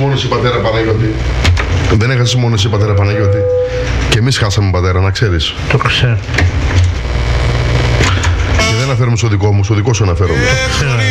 μόνο εσύ, πατέρα Παναγιώτη. Δεν έχασες μόνο εσύ, πατέρα Παναγιώτη. Και εμείς χάσαμε, πατέρα, να ξέρεις. Το ξέρω. Και δεν αναφέρομαι στο δικό μου, στο δικό σου αναφέρομαι. Το ξέρω.